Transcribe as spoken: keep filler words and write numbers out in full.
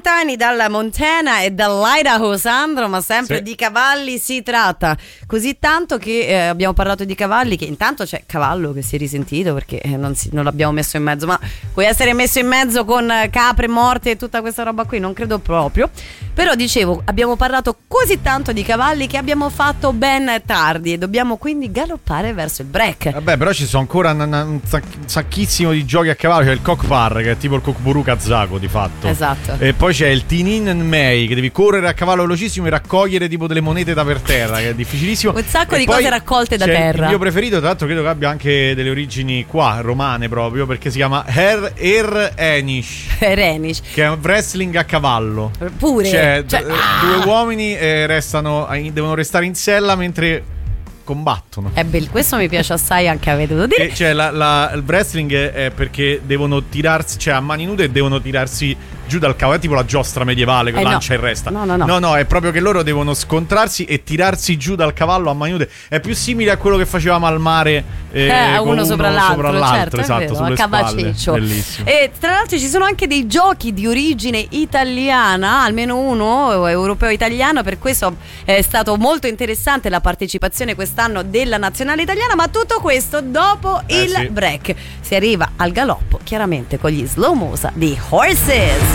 lontani dalla Montana e dall'Idaho, Sandro, ma sempre sì. di cavalli si tratta, così tanto che eh, abbiamo parlato di cavalli, che intanto c'è Cavallo che si è risentito perché eh, non, si, non l'abbiamo messo in mezzo, ma puoi essere messo in mezzo con capre morte e tutta questa roba qui? Non credo proprio. Però dicevo, abbiamo parlato così tanto di cavalli che abbiamo fatto ben tardi e dobbiamo quindi galoppare verso il break. Vabbè, però ci sono ancora un, un sacchissimo di giochi a cavallo. C'è il Cockpar, che è tipo il Kokburu Kazako di fatto. Esatto. E poi c'è il Tinin Mei, che devi correre a cavallo velocissimo e raccogliere tipo delle monete da per terra, che è difficilissimo. Un sacco e di poi cose raccolte da c'è terra. Il mio preferito, tra l'altro, credo che abbia anche delle origini qua, romane proprio, perché si chiama Her Er Enish. Renish. Che è un wrestling a cavallo. Pure. Cioè, Cioè, d- ah! due uomini eh, restano, devono restare in sella mentre combattono. È bello, questo mi piace assai anche a vedo dire. E cioè la, la, il wrestling è perché devono tirarsi, cioè a mani nude devono tirarsi giù dal cavallo, è tipo la giostra medievale che eh lancia no. e resta. No, no, no. No, no, è proprio che loro devono scontrarsi e tirarsi giù dal cavallo a mani nude. È più simile a quello che facevamo al mare eh, Eh, con uno sopra l'altro, sopra l'altro, certo, esatto, è vero, sulle a cavaceccio. spalle. Bellissimo. E tra l'altro ci sono anche dei giochi di origine italiana, almeno uno europeo italiano, per questo è stato molto interessante la partecipazione quest'anno della nazionale italiana, ma tutto questo dopo Eh, il sì. break. Si arriva al galoppo chiaramente con gli slow mosa di Horses.